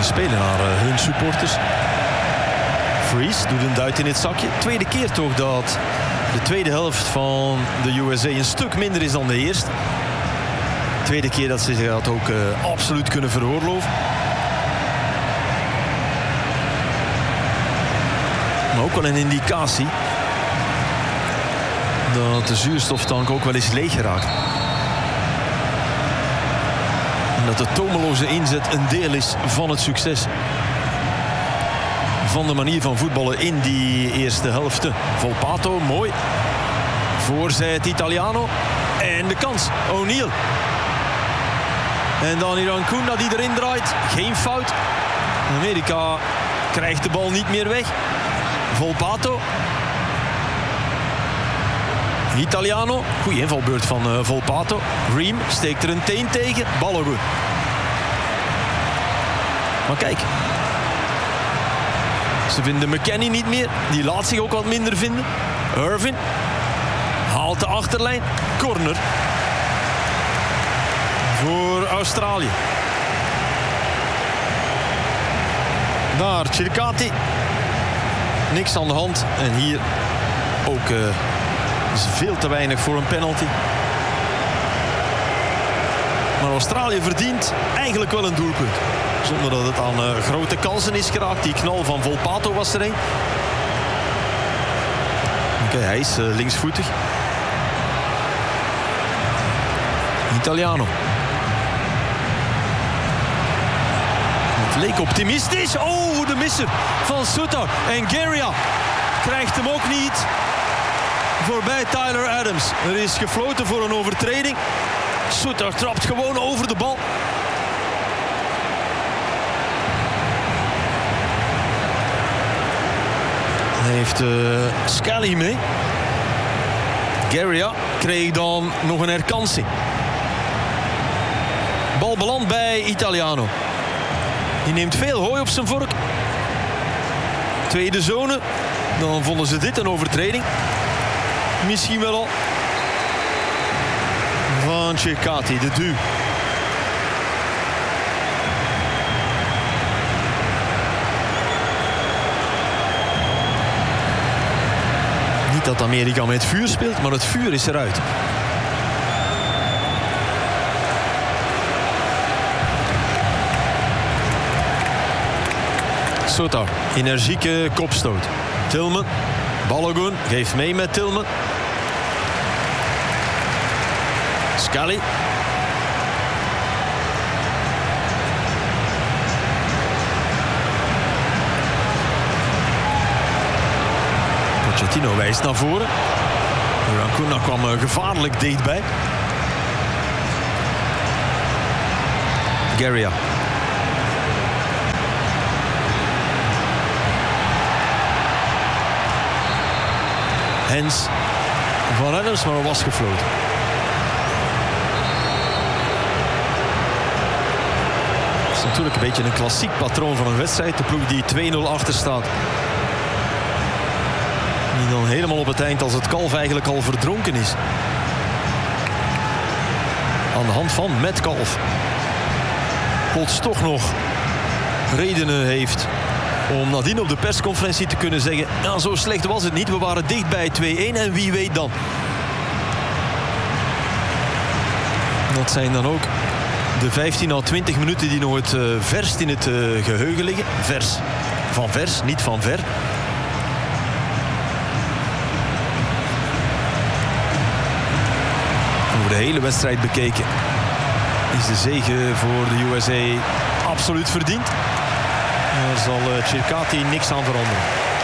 spelen naar hun supporters. Freeze doet een duit in het zakje. Tweede keer toch dat de tweede helft van de USA een stuk minder is dan de eerste. Tweede keer dat ze zich dat ook absoluut kunnen veroorloven. Maar ook wel een indicatie dat de zuurstoftank ook wel eens leeg geraakt. En dat de tomeloze inzet een deel is van het succes. Van de manier van voetballen in die eerste helft. Volpato, mooi. Voorzet Italiano. En de kans, O'Neal. En dan Iran Kounda die erin draait. Geen fout. Amerika krijgt de bal niet meer weg. Volpato. Italiano. Goeie invalbeurt van Volpato. Ream steekt er een teen tegen. Balogun. Maar kijk. Ze vinden McKennie niet meer. Die laat zich ook wat minder vinden. Irvin. Haalt de achterlijn. Corner. Voor Australië. Daar Chirikati. Niks aan de hand. En hier ook is veel te weinig voor een penalty. Maar Australië verdient eigenlijk wel een doelpunt. Zonder dat het aan grote kansen is geraakt. Die knal van Volpato was er een. Oké, hij is linksvoetig. Italiano. Het leek optimistisch. Oh, de misser van Sutter. En Geria krijgt hem ook niet voorbij Tyler Adams. Er is gefloten voor een overtreding. Sutter trapt gewoon over de bal. Hij heeft Scally mee. Geria kreeg dan nog een herkansing. Bal belandt bij Italiano. Die neemt veel hooi op zijn vork. Tweede zone. Dan vonden ze dit een overtreding. Misschien wel al. Van Chirikati, de duw. Niet dat Amerika met vuur speelt, maar het vuur is eruit. Sutter, energieke kopstoot. Tillman, Balogun geeft mee met Tillman. Scally. Pochettino wijst naar voren. Rancuna kwam gevaarlijk dichtbij. Geria. Hens van Adams, maar er was gefloten. Het is natuurlijk een beetje een klassiek patroon van een wedstrijd. De ploeg die 2-0 achter staat. Die dan helemaal op het eind als het kalf eigenlijk al verdronken is. Aan de hand van Metcalf. Plots toch nog redenen heeft om nadien op de persconferentie te kunnen zeggen: ja, zo slecht was het niet, we waren dicht bij 2-1 en wie weet dan. Dat zijn dan ook de 15 à 20 minuten die nog het verst in het geheugen liggen. Vers van vers, niet van ver. Over de hele wedstrijd bekeken is de zege voor de USA absoluut verdiend. Daar zal Chirikati niks aan veranderen.